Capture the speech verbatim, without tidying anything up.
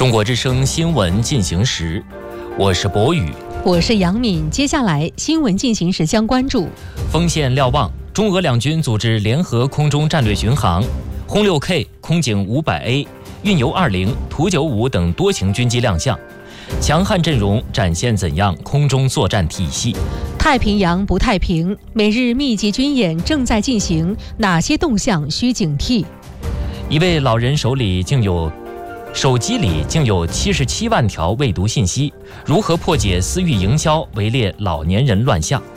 中国之声新闻进行时，我是博宇， 我是杨敏。接下来新闻进行时将关注： 锋线瞭望，中俄两军组织联合空中战略巡航，轰六 K、空警五百 A、运油二零、图九五等多型军机亮相，强悍阵容展现怎样空中作战体系？ 太平洋不太平，美日密集军演正在进行，哪些动向需警惕？ 一位老人手里竟有手机里竟有七十七万条未读信息，如何破解私域营销，围猎老年人乱象？